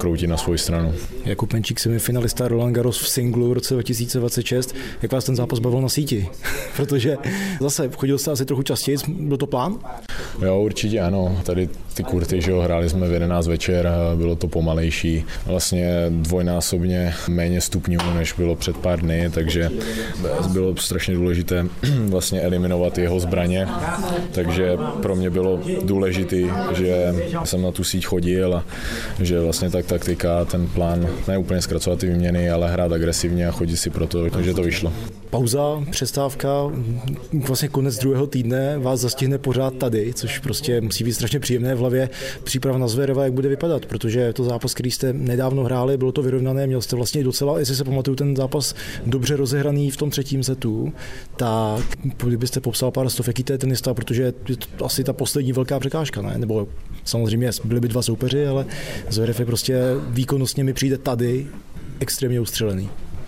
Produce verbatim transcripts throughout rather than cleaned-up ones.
nakroutit na svou stranu. Jakub Menčík, semifinalista Roland Garros v singlu v roce dva tisíce dvacet šest. Jak vás ten zápas bavil na síti? Protože zase chodil jste asi trochu častěji, byl to plán? Jo, určitě ano. Tady ty kurty, že jo, hráli jsme v jedenáct večer, bylo to pomalejší. Vlastně dvojnásobně méně stupňů, než bylo před pár dny, takže bylo strašně důležité vlastně eliminovat jeho zbraně. Takže pro mě bylo důležité, že jsem na tu síť chodil a že vlastně tak taktika, ten plán, ne úplně zkracovat ty výměny, ale hrát agresivně a chodit si pro to, takže to vyšlo. Pauza, přestávka, vlastně konec druhého týdne vás zastihne pořád tady, což prostě musí být strašně příjemné v hlavě. Příprava na Zvereva, jak bude vypadat, protože je to zápas, který jste nedávno hráli, bylo to vyrovnané, měl jste vlastně docela, jestli se pamatuju, ten zápas dobře rozehraný v tom třetím setu, tak kdybyste popsal pár slov, jaký to je tenista, protože je to asi ta poslední velká překážka, ne? Nebo samozřejmě byli by dva soupeři, ale Zverev je prostě výkonnostně mi přijde tady extrémně ustřelený.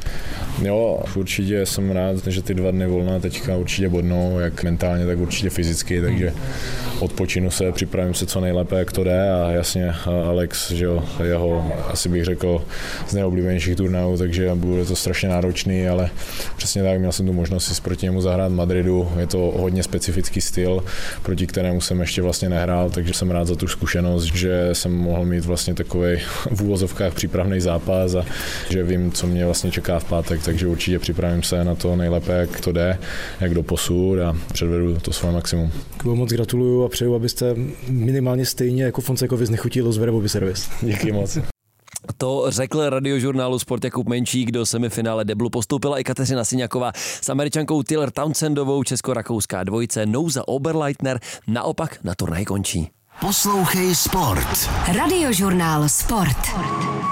Jo, určitě jsem rád, že ty dva dny volna teďka určitě bodnou, jak mentálně, tak určitě fyzicky, takže odpočinu se, připravím se co nejlépe, jak to jde a jasně Alex, že jo, jeho asi bych řekl z nejoblíbenějších turnajů, takže bude to strašně náročný, ale přesně tak, měl jsem tu možnost si proti němu zahrát v Madridu, je to hodně specifický styl, proti kterému jsem ještě vlastně nehrál, takže jsem rád za tu zkušenost, že jsem mohl mít vlastně takovej v úvozovkách přípravný zápas a že vím, co mě vlastně čeká v pátek, takže určitě připravím se na to nejlépe, jak to jde, jak do posud a předvedu to svoje maximum. Kubo, moc gratuluju a přeju, abyste minimálně stejně jako Fonsekovi znechutil Zverevovi servis. Díky moc. To řekl Radiožurnálu Sport Jakub Menčík. Do semifinále deblu postoupila i Kateřina Syňaková s Američankou Taylor Townsendovou. Česko-rakouská dvojice Nouza Oberleitner naopak na turnaj končí. Poslouchej Sport. Radiožurnál Sport.